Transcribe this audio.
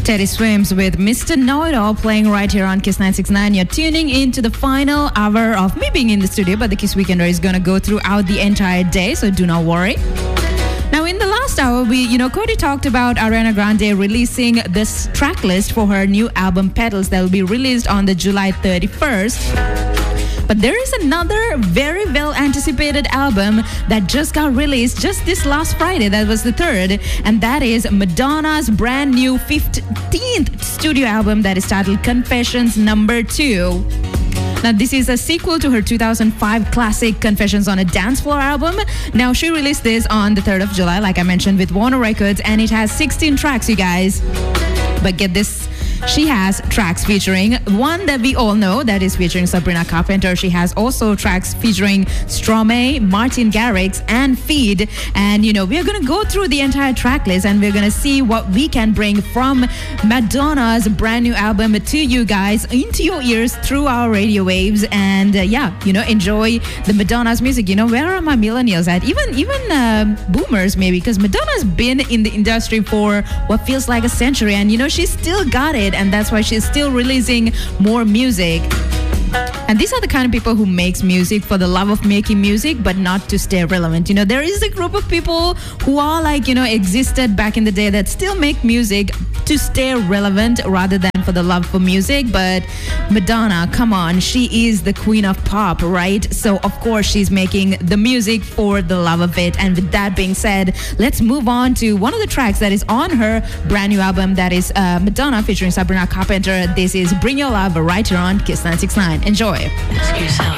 Teddy Swims with Mr. Know-It-All playing right here on Kiss 969. You're tuning into the final hour of me being in the studio, but the Kiss Weekender is going to go throughout the entire day, so do not worry. Now, in the last hour, Cody talked about Ariana Grande releasing this track list for her new album, Petals, that will be released on the July 31st. But there is another very well-anticipated album that just got released just this last Friday. That was the 3rd. And that is Madonna's brand new 15th studio album that is titled Confessions No. 2. Now, this is a sequel to her 2005 classic Confessions on a Dance Floor album. Now, she released this on the 3rd of July, like I mentioned, with Warner Records. And it has 16 tracks, you guys. But get this. She has tracks featuring one that we all know, that is featuring Sabrina Carpenter. She has also tracks featuring Stromae, Martin Garrix, and Feed. And, we are going to go through the entire track list and we're going to see what we can bring from Madonna's brand new album to you guys into your ears through our radio waves. And, enjoy the Madonna's music. Where are my millennials at? Even boomers, maybe, because Madonna's been in the industry for what feels like a century. And, she's still got it. And that's why she's still releasing more music. And these are the kind of people who makes music for the love of making music, but not to stay relevant. There is a group of people who are existed back in the day that still make music to stay relevant rather than for the love for music. But Madonna, come on, she is the queen of pop, right? So of course she's making the music for the love of it. And with that being said, let's move on to one of the tracks that is on her brand new album, that is Madonna featuring Sabrina Carpenter. This is Bring Your Love right here on Kiss 969. Enjoy.